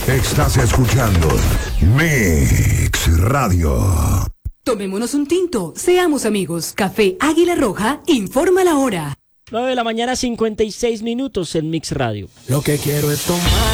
Estás escuchando Mix Radio. Tomémonos un tinto, seamos amigos. Café Águila Roja informa la hora. 9 de la mañana, 56 minutos en Mix Radio. Lo que quiero es tomar